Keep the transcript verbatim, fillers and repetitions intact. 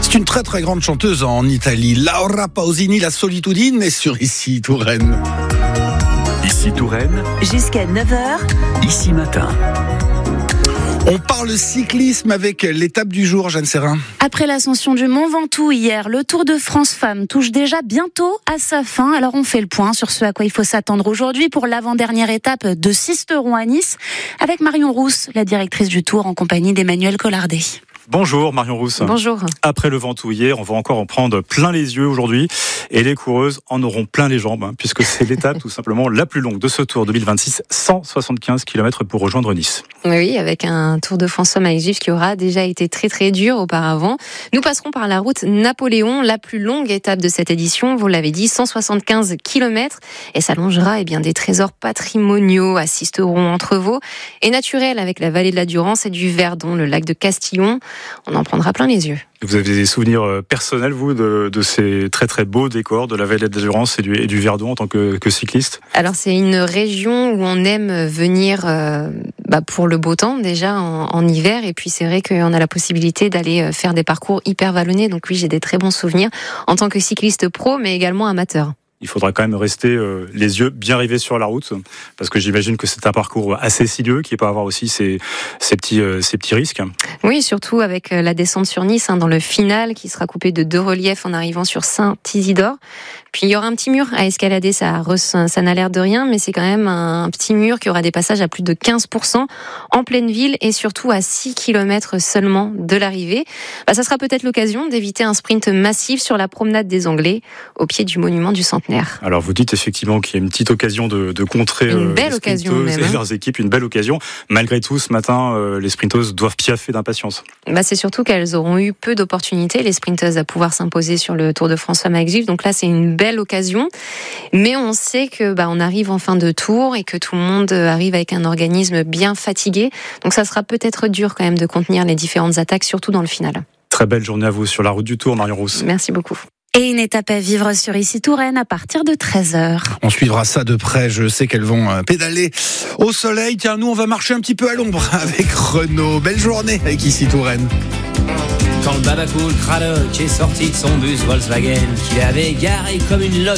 C'est une très très grande chanteuse en Italie. Laura Pausini, la solitudine est sur Ici Touraine. Ici Touraine, Jusqu'à neuf heures. Ici Matin. On parle cyclisme avec l'étape du jour, Jeanne Serrin. Après l'ascension du Mont Ventoux hier, le Tour de France Femmes touche déjà bientôt à sa fin. Alors on fait le point sur ce à quoi il faut s'attendre aujourd'hui pour l'avant-dernière étape de Sisteron à Nice avec Marion Rousse, la directrice du Tour, en compagnie d'Emmanuel Collardet. Bonjour Marion Rousse. Bonjour. Après le Ventoux hier, on va encore en prendre plein les yeux aujourd'hui et les coureuses en auront plein les jambes hein, puisque c'est l'étape tout simplement la plus longue de ce Tour deux mille vingt-six, cent soixante-quinze kilomètres pour rejoindre Nice. Oui, avec un Tour de France Femmes exclusif qui aura déjà été très très dur auparavant. Nous passerons par la route Napoléon, la plus longue étape de cette édition, vous l'avez dit, cent soixante-quinze kilomètres et s'allongera eh bien, des trésors patrimoniaux à Sisteron, Entrevaux et naturels avec la vallée de la Durance et du Verdon, le lac de Castillon. On en prendra plein les yeux. Vous avez des souvenirs personnels, vous, de, de ces très très beaux décors de la vallée de la Durance et du, et du Verdon en tant que, que cycliste? Alors c'est une région où on aime venir euh, bah, pour le beau temps déjà en, en hiver et puis c'est vrai qu'on a la possibilité d'aller faire des parcours hyper vallonnés. Donc oui, j'ai des très bons souvenirs en tant que cycliste pro mais également amateur. Il faudra quand même rester euh, les yeux bien rivés sur la route, parce que j'imagine que c'est un parcours assez sinueux qui peut avoir aussi ses, ses, petits, euh, ses petits risques. Oui, surtout avec la descente sur Nice, hein, dans le final, qui sera coupé de deux reliefs en arrivant sur Saint-Isidore. Puis il y aura un petit mur à escalader, ça, ça n'a l'air de rien, mais c'est quand même un petit mur qui aura des passages à plus de quinze pour cent en pleine ville et surtout à six kilomètres seulement de l'arrivée. Bah, ça sera peut-être l'occasion d'éviter un sprint massif sur la promenade des Anglais, au pied du monument du Centenaire. Alors vous dites effectivement qu'il y a une petite occasion de, de contrer une euh, belle les occasion sprinteuses même, hein. et leurs équipes, une belle occasion. Malgré tout, ce matin, euh, les sprinteuses doivent piaffer d'impatience. Bah, c'est surtout qu'elles auront eu peu d'opportunités, les sprinteuses, à pouvoir s'imposer sur le Tour de France Femmes exclusif. Donc là, c'est une belle occasion. Mais on sait que bah, on arrive en fin de tour et que tout le monde arrive avec un organisme bien fatigué. Donc ça sera peut-être dur quand même de contenir les différentes attaques, surtout dans le final. Très belle journée à vous sur la route du Tour, Marion Rousse. Merci beaucoup. Et une étape à vivre sur Ici Touraine à partir de treize heures. On suivra ça de près, je sais qu'elles vont pédaler au soleil. Tiens, nous on va marcher un petit peu à l'ombre avec Renaud. Belle journée avec Ici Touraine. Quand le babacool Cradock est sorti de son bus Volkswagen, qu'il avait garé comme une loque